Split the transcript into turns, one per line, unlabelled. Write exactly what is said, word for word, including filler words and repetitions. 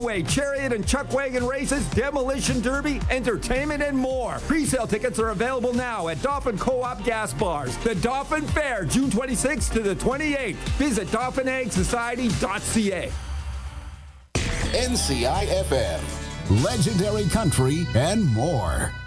Way, chariot and chuck wagon races, demolition derby, entertainment, and more. Pre-sale tickets are available now at Dauphin Co-op gas bars. The Dauphin Fair, June twenty-sixth to the twenty-eighth. Visit Dauphin Ag Society dot C A.
N C I F M, legendary country and more.